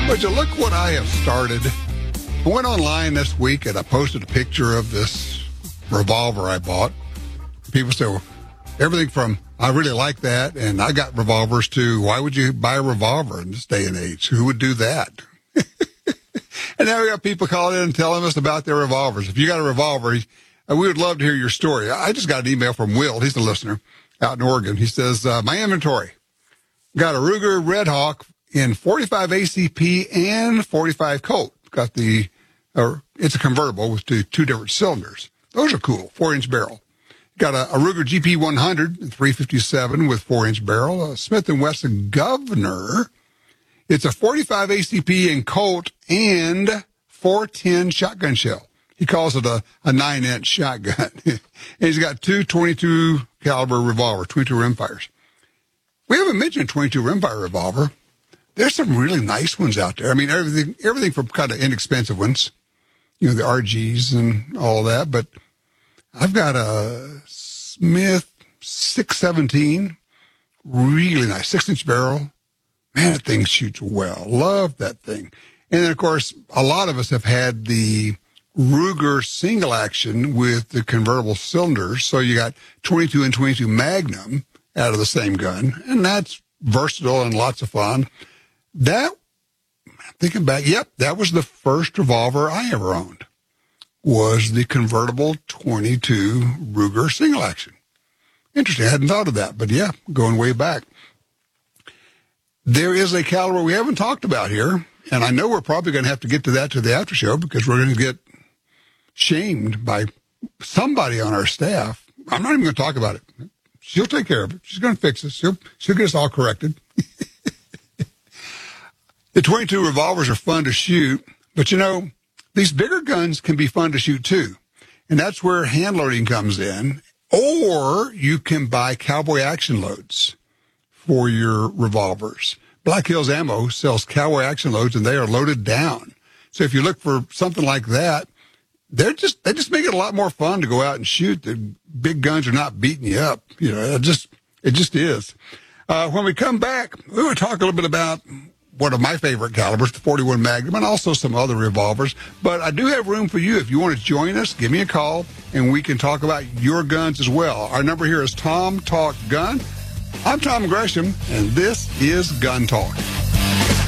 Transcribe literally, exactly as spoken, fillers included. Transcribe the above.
But you look what I have started. I went online this week and I posted a picture of this revolver I bought. People say, well, everything from, I really like that, and I got revolvers too. Why would you buy a revolver in this day and age? Who would do that? And now we got people calling in and telling us about their revolvers. If you got a revolver, we would love to hear your story. I just got an email from Will. He's the listener out in Oregon. He says, uh, my inventory. Got a Ruger Red Hawk in forty-five A C P and forty-five Colt. Got the, or it's a convertible with two, two different cylinders. Those are cool. Four inch barrel. Got a, a Ruger G P one hundred, three fifty-seven with four inch barrel. A Smith and Wesson Governor. It's a forty-five A C P and Colt and four ten shotgun shell. He calls it a, a nine inch shotgun. And he's got two twenty-two caliber revolver, twenty-two rimfires. We haven't mentioned twenty-two rimfire revolver. There's some really nice ones out there. I mean, everything, everything from kind of inexpensive ones, you know, the R Gs and all that. But I've got a Smith six seventeen, really nice, six inch barrel. Man, that thing shoots well. Love that thing. And then, of course, a lot of us have had the Ruger single action with the convertible cylinders. So you got twenty-two and twenty-two Magnum out of the same gun. And that's versatile and lots of fun. That, thinking back, yep, that was the first revolver I ever owned, was the convertible twenty-two Ruger single action. Interesting. I hadn't thought of that, but yeah, going way back. There is a caliber we haven't talked about here, and I know we're probably going to have to get to that to the after show because we're going to get shamed by somebody on our staff. I'm not even going to talk about it. She'll take care of it. She's going to fix us. She'll, she'll get us all corrected. The twenty-two revolvers are fun to shoot, but you know, these bigger guns can be fun to shoot too. And that's where hand loading comes in. Or you can buy cowboy action loads for your revolvers. Black Hills Ammo sells cowboy action loads and they are loaded down. So if you look for something like that, they're just, they just make it a lot more fun to go out and shoot. The big guns are not beating you up. You know, it just, it just is. Uh, when we come back, we will talk a little bit about one of my favorite calibers, the forty-one Magnum, and also some other revolvers. But I do have room for you. If you want to join us, give me a call, and we can talk about your guns as well. Our number here is Tom Talk Gun. I'm Tom Gresham, and this is Gun Talk.